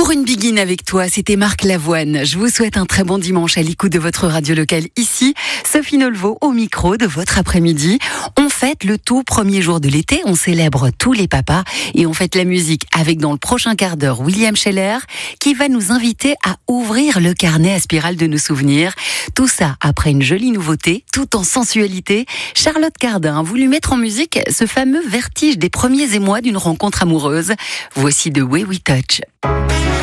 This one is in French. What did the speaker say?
Pour une begin avec toi, c'était Marc Lavoine. Je vous souhaite un très bon dimanche à l'écoute de votre radio locale ici. Sophie Nolvo au micro de votre après-midi. On fête le tout premier jour de l'été, on célèbre tous les papas et on fête la musique avec dans le prochain quart d'heure William Scheller qui va nous inviter à ouvrir le carnet à spirale de nos souvenirs. Tout ça après une jolie nouveauté, tout en sensualité. Charlotte Cardin a voulu mettre en musique ce fameux vertige des premiers émois d'une rencontre amoureuse. Voici The Way We Touch.